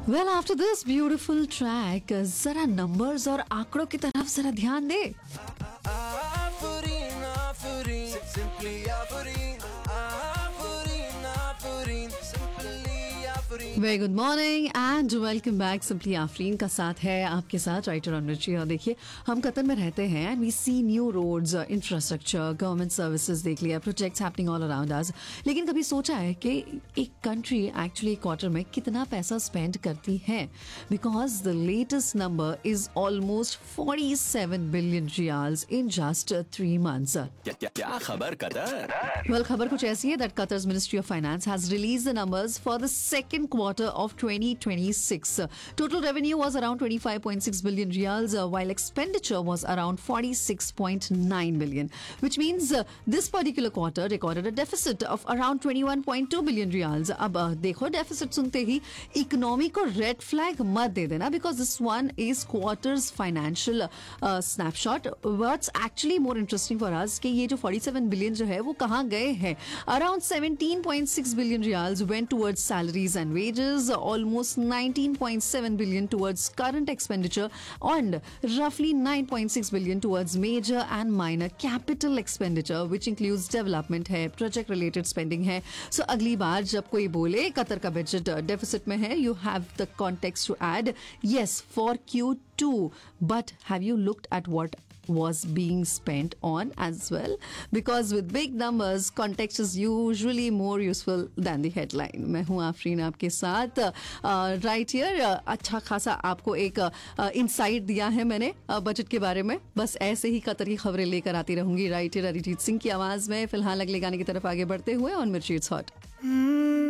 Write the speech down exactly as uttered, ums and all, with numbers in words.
Well after this beautiful track जरा numbers और आंकड़ों की तरफ जरा ध्यान दे. Afurin, Afurin, simply Afurin, Afurin, Afurin, simply Afurin. Very good morning and welcome back. Simply Afreen का साथ है आपके साथ राइटर अनुची. और देखिए, हम कतर में रहते हैं and we C new roads, infrastructure, government services देख लिया, projects happening all around us. लेकिन कभी सोचा है कि एक कंट्री एक्चुअली क्वार्टर में कितना पैसा स्पेंड करती है? Because the latest number is almost forty seven billion riyals in just three months. क्या क्या क्या खबर कतर? Well, खबर कुछ ऐसी है that Qatar's Ministry of Finance has released the numbers for the second quarter of twenty twenty-six. Total revenue was around twenty-five point six billion riyals, uh, while expenditure was around forty-six point nine billion, which means uh, this particular quarter recorded a deficit of around twenty-one point two billion riyals. अब uh, देखो, deficit सुनते ही economy को red flag मत दे देना, because this one is quarter's financial uh, snapshot. What's actually more interesting for us कि ये जो forty-seven billion जो है वो कहाँ गए हैं? Around seventeen point six billion riyals went towards salaries and wages, almost nineteen point seven billion towards current expenditure, and roughly nine point six billion towards major and minor capital expenditure, which includes development है, project related spending है. So अगली बार जब कोई बोले Qatar का budget deficit में है, you have the context to add yes for Q two, but have you looked at what was being spent on as well? Because with big numbers, context is usually more useful than the headline. मैं हूँ आफरीन आपके साथ right here. अच्छा खासा आपको एक insight दिया है मैंने बजट के बारे में. बस ऐसे ही कतर की खबरें लेकर आती रहूंगी राइट हियर अरिजीत सिंह की आवाज में. फिलहाल अगले गाने की तरफ आगे बढ़ते हुए ऑन मिर्ची इट्स हॉट.